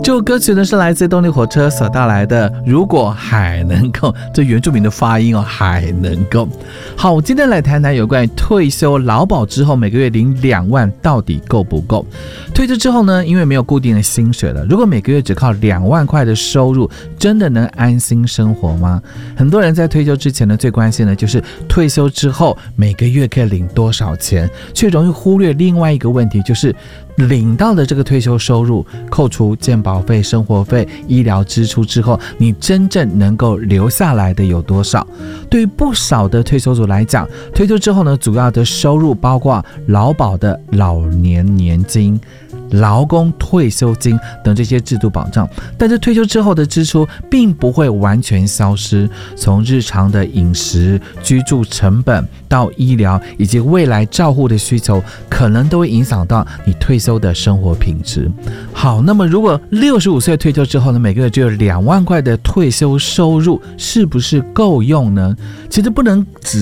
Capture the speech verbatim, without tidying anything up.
这首歌曲呢是来自动力火车所带来的如果还能够，这原住民的发音哦，还能够。好，我今天来谈谈有关于退休劳保之后每个月领两万到底够不够。退休之后呢，因为没有固定的薪水了，如果每个月只靠两万块的收入，真的能安心生活吗？很多人在退休之前呢，最关心的就是退休之后每个月可以领多少钱，却容易忽略另外一个问题，就是领到的这个退休收入，扣除健保费、生活费、医疗支出之后，你真正能够留下来的有多少？对于不少的退休族来讲，退休之后呢，主要的收入包括劳保的老年年金、劳工退休金等这些制度保障，但是退休之后的支出并不会完全消失，从日常的饮食、居住成本到医疗以及未来照护的需求，可能都会影响到你退休的生活品质。好，那么如果六十五岁退休之后呢，每个月只有两万块的退休收入，是不是够用呢？其实不能只